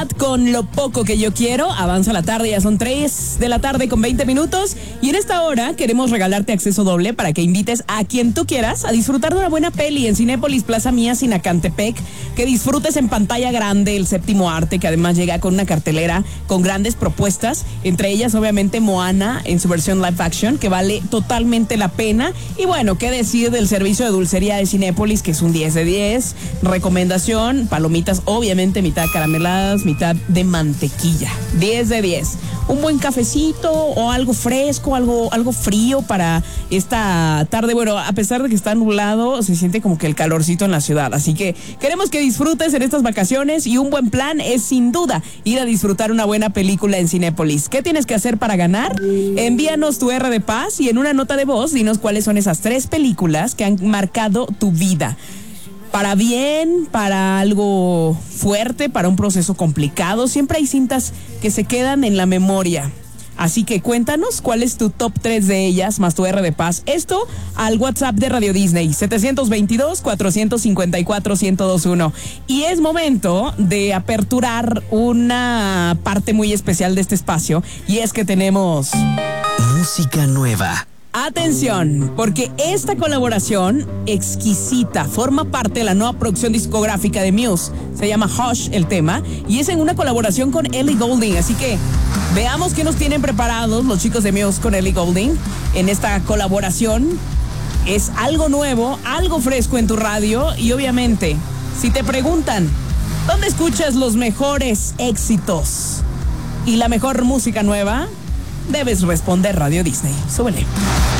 Morat con Lo Poco Que Yo Quiero. Avanza la tarde, ya son 3 de la tarde con 20 minutos. Y en esta hora queremos regalarte acceso doble para que invites a quien tú quieras a disfrutar de una buena peli en Cinépolis Plaza Mía, Sinacantepec. Que disfrutes en pantalla grande El Séptimo Arte, que además llega con una cartelera con grandes propuestas. Entre ellas, obviamente, Moana en su versión live action, que vale totalmente la pena. Y bueno, qué decir del servicio de dulcería de Cinépolis, que es un 10 de 10. Recomendación, palomitas, obviamente, mitad carameladas, mitad de mantequilla. 10 de 10. Un buen cafecito o algo fresco, algo frío para esta tarde. Bueno, a pesar de que está nublado, se siente como que el calorcito en la ciudad. Así que queremos que disfrutes en estas vacaciones y un buen plan es sin duda ir a disfrutar una buena película en Cinépolis. ¿Qué tienes que hacer para ganar? Envíanos tu R de paz y en una nota de voz dinos cuáles son esas 3 películas que han marcado tu vida. Para bien, para algo fuerte, para un proceso complicado. Siempre hay cintas que se quedan en la memoria. Así que cuéntanos cuál es tu top 3 de ellas, más tu R de paz. Esto al WhatsApp de Radio Disney, 722-454-1021. Y es momento de aperturar una parte muy especial de este espacio. Y es que tenemos música nueva. Atención, porque esta colaboración exquisita forma parte de la nueva producción discográfica de Muse. Se llama Hush el tema y es en una colaboración con Ellie Goulding. Así que veamos qué nos tienen preparados los chicos de Muse con Ellie Goulding en esta colaboración. Es algo nuevo, algo fresco en tu radio y obviamente, si te preguntan, ¿dónde escuchas los mejores éxitos y la mejor música nueva? Debes responder Radio Disney. Súbele.